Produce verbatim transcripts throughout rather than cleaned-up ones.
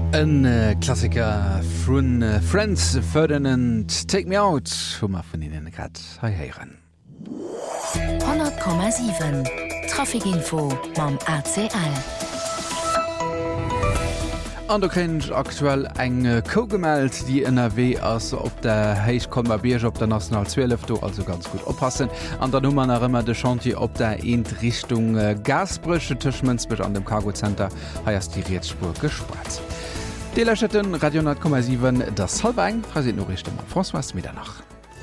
Ein äh, Klassiker von äh, Friends Ferdinand Take Me Out Hummer von Ihnen grad heieren. hundert Komma sieben Trafikinfo mam A C L. An du kennt aktuell eng äh, Co-gemeld, die N R W ass op der Heich Kolmarbierg op der National zwölf do also ganz gut oppassen. An der Nummer nach immer de Chantier op der Ent Richtung äh, Gasbrüche Tischmenzbech an dem Cargocenter heiers die Reetspur gespart. Delerschetten Radio hundert Komma sieben das halb eng Präsident Norrichtung François Medernach.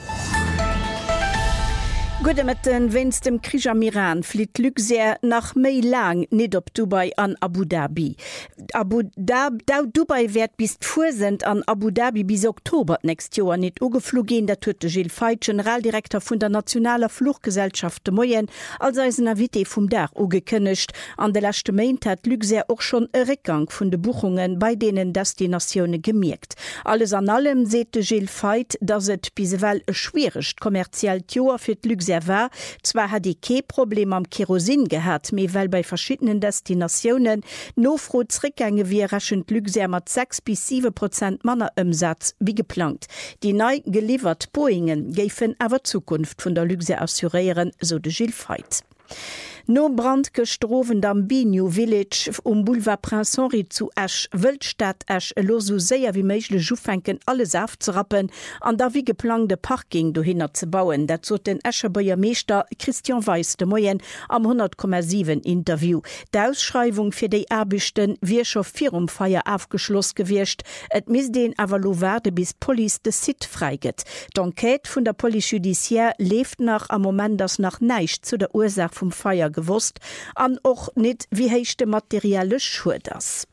Gute Metten wenns dem Krich am Iran flit Luxair nach méi lang net op Dubai an Abu Dhabi. Abu Dhabi, Dubai werd bis vorsend an Abu Dhabi bis Oktober näst Joer net ugeflogen, der huete Gilles Feit, Generaldirektor vun der Nationaler Fluchgesellschaft de Moyen, als eisen Avité vum Dach ugekënnecht. An de lachte Meint hat Luxair och schon e Rückgang vun de Buchungen bei denen Destinationune gemerkt. Alles an allem sete Gilles Feit, dats et bisewell e schwierecht kommerziell Joer fir d Luxair war. Zwar hat die Ke-Problem am Kerosin gehabt, me weil bei verschiedenen Destinationen Nofrotsrückgänge wie raschend Luxair mat sechs bis sieben Prozent Mannerumsatz wie geplant. Die neu geliefert Boeingen geifen aber Zukunft von der Luxair assurieren, so de Gilles Feit. No Brand gestroven am Binio Village um Boulevard Prince Henri zu Esch, Wildstadt Esch, loso sehr wie meichle Schufenken alles aufzurappen, an da wie geplante Parking do hinner zu bauen. Dazu den Escherbauer Meester Christian Weiss de Moyen am hundert Komma sieben Interview. Der Ausschreibung für die Erbichten wie schon vier um Feier aufgeschloss gewirrscht, et mis den avalo werde bis Police de Sit freiget. D'Enquête von der Police Judiciaire lebt nach am Moment das nach neicht zu der Ursache vom Feier gewusst, an och net wie heichte materielle Schuhe das.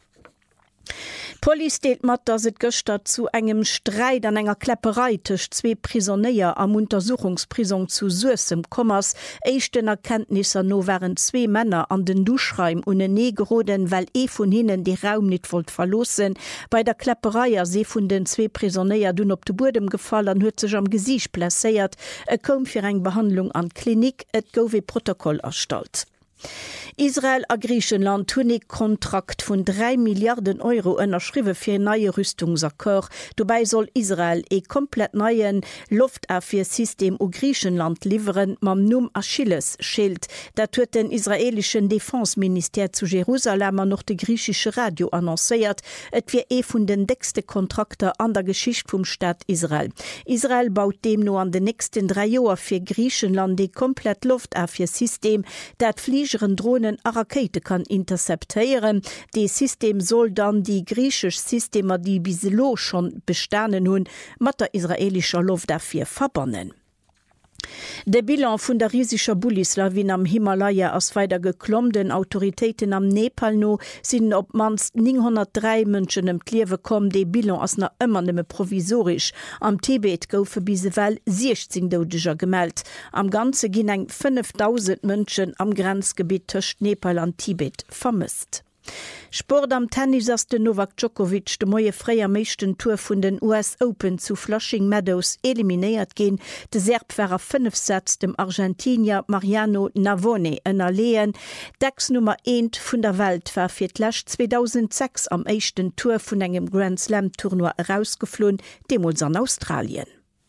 Police deelt mat, dass et gestert zu engem Streit an enger Klepperei tisch zwei Prisonnier am Untersuchungsprison zu Suessem Kommers. Echten Erkenntnisse no waren zwei Männer an den Duschreim une negeroden, weil e von hinnen die Raum nicht wollt verlosen. Bei der Klepperei se vun den zwei Prisonnier dun op de Bodem gefallen, huet sech am Gesicht placéiert. Er kom fir eng Behandlung an Klinik, et gowe Protokoll erstalt. Israel a Griechenland hunn e Kontrakt vun drei Milliarden Euro ënnerschriwe fir e neue Rüstungsakkord. Dobei soll Israel e komplett neien Luftafwehrssystem u Griechenland liveren mam Numm Achilles Schild. Dat huet den israelischen Defenseminister zu Jerusalem noch de griechische Radio annoncéiert. Et wie e vun den dechste Kontrakter an der Geschicht vum Staat Israel. Israel baut dem no an den nächsten drei Joer fir Griechenland de komplett Luftafwehrssystem, dat fliegeren Drohnen a Rakete kann interceptéieren. De System soll dann die griechisch Systemer, die biselo schon bestanden hun, mat der israelischer Luftafwehr verbannen. Der Bilan vun der riesischer Bullislawin am Himalaya ass weiter geklomm. Den Autoritäten am Nepal no sind op mans neunhundertdrei Mënschen em Kliewe kom. De Bilan ass na ëmmer nëmme provisorisch. Am Tibet goufe bisewell sechzehn Dodeger gemeldt. Am ganze ginn eng fünftausend Mënschen am Grenzgebiet tëcht Nepal an Tibet vermisst. Sport am Tennis ass de Novak Djokovic de moie freier meeschten Tour vun den U S Open zu Flushing Meadows eliminéiert gin. De Serb wärer fünf Sätz dem Argentinier Mariano Navone ënner leen. Decks Nummer eins vun der Welt war fir d'Lächt zweitausendsechs am éischten Tour vun engem Grand Slam Tournoi herausgeflohen, demols an Australien.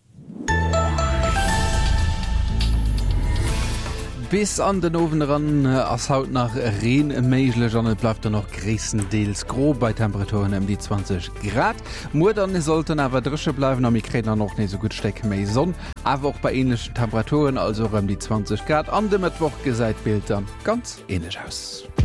Bis an den Ofen ran ass haut nach Reen méiglech an bleibt er noch gréessendeels grob bei Temperaturen um die zwanzig Grad. Muedern sollten awer drische bleiwen am Mikräner noch net so gut steck méi Sonn, awer auch bei ähnlichen Temperaturen also um die zwanzig Grad. An dem Mittwoch gesäit Bilder ganz ähnlich aus.